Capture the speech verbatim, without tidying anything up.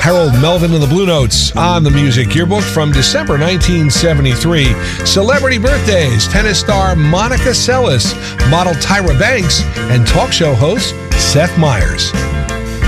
Harold Melvin and the Blue Notes on the Music Yearbook from December nineteen seventy-three. Celebrity birthdays: tennis star Monica Seles, model Tyra Banks, and talk show host Seth Meyers.